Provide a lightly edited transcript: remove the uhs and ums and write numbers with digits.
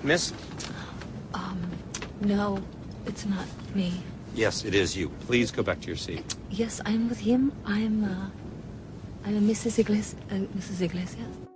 Miss? No, it's not me. Yes, it is you. Please go back to your seat. Yes, I'm with him. I'm a Mrs. Iglesias.